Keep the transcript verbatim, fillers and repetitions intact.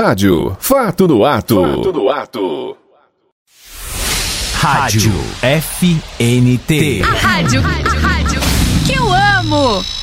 rádio. Fato no ato. Fato no ato. Rádio F N T. A rádio, a rádio que eu amo.